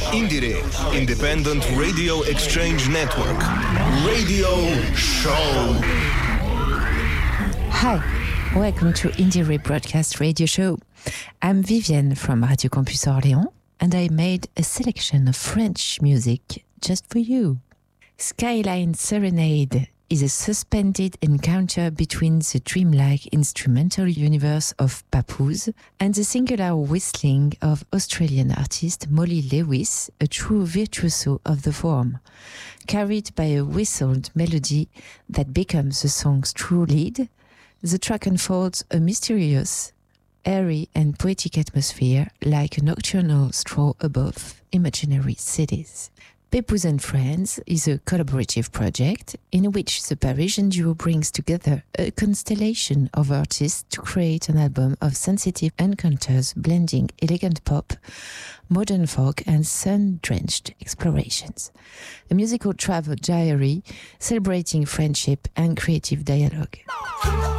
Indire, Independent Radio Exchange Network. Radio Show. Hi, welcome to Indire Broadcast Radio Show. I'm Vivienne from Radio Campus Orléans, and I made a selection of French music just for you. Skyline Serenade is a suspended encounter between the dreamlike instrumental universe of Papoose and the singular whistling of Australian artist Molly Lewis, a true virtuoso of the form. Carried by a whistled melody that becomes the song's true lead, the track unfolds a mysterious, airy and poetic atmosphere like a nocturnal stroll above imaginary cities. Papoose and Friends is a collaborative project in which the Parisian duo brings together a constellation of artists to create an album of sensitive encounters blending elegant pop, modern folk and sun-drenched explorations. A musical travel diary celebrating friendship and creative dialogue.